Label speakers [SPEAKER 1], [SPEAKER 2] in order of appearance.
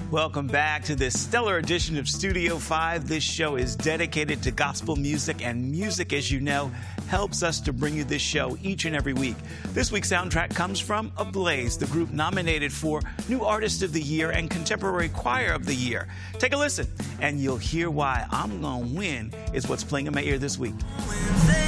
[SPEAKER 1] Welcome back to this stellar edition of Studio 5. This show is dedicated to gospel music, and music, as you know, helps us to bring you this show each and every week. This week's soundtrack comes from Ablaze, the group nominated for New Artist of the Year and Contemporary Choir of the Year. Take a listen, and you'll hear why I'm Gonna Win is what's playing in my ear this week.